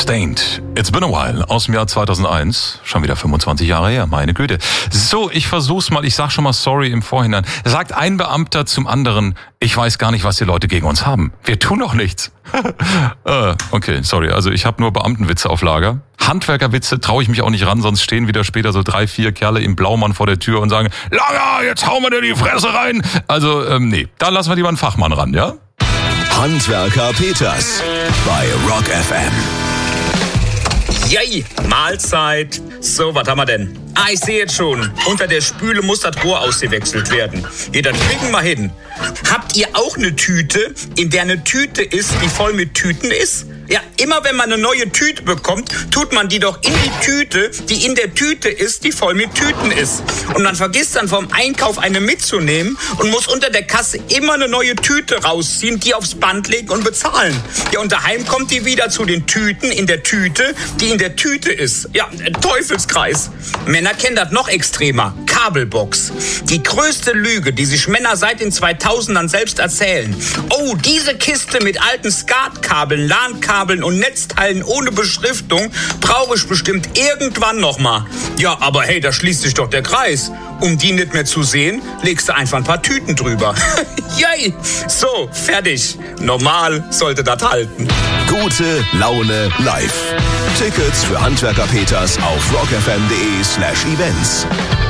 Stained. It's been a while. Aus dem Jahr 2001. Schon wieder 25 Jahre her, meine Güte. So, ich versuch's mal. Ich sag schon mal sorry im Vorhinein. Sagt ein Beamter zum anderen, ich weiß gar nicht, was die Leute gegen uns haben. Wir tun doch nichts. Okay, sorry. Also ich habe nur Beamtenwitze auf Lager. Handwerkerwitze traue ich mich auch nicht ran, sonst stehen wieder später so 3, 4 Kerle im Blaumann vor der Tür und sagen, Langer, jetzt hauen wir dir die Fresse rein. Also, nee, da lassen wir lieber einen Fachmann ran, ja? Handwerker Peters bei Rock FM. Yay, Mahlzeit. So, was haben wir denn? Ich sehe jetzt schon. Unter der Spüle muss das Rohr ausgewechselt werden. Ja, dann kriegen wir hin. Habt ihr auch eine Tüte, in der eine Tüte ist, die voll mit Tüten ist? Ja, immer wenn man eine neue Tüte bekommt, tut man die doch in die Tüte, die in der Tüte ist, die voll mit Tüten ist. Und man vergisst dann vom Einkauf eine mitzunehmen und muss unter der Kasse immer eine neue Tüte rausziehen, die aufs Band legen und bezahlen. Ja, und daheim kommt die wieder zu den Tüten in der Tüte, die in der Tüte ist. Ja, Teufelskreis. Männer kennen das noch extremer. Kabelbox. Die größte Lüge, die sich Männer seit den 2000ern selbst erzählen. Oh, diese Kiste mit alten Skatkabeln, LAN-Kabeln und Netzteilen ohne Beschriftung brauche ich bestimmt irgendwann noch mal. Ja, aber hey, da schließt sich doch der Kreis. Um die nicht mehr zu sehen, legst du einfach ein paar Tüten drüber. Yay! So, fertig. Normal sollte das halten. Gute Laune live. Tickets für Handwerker Peters auf rockfm.de/events.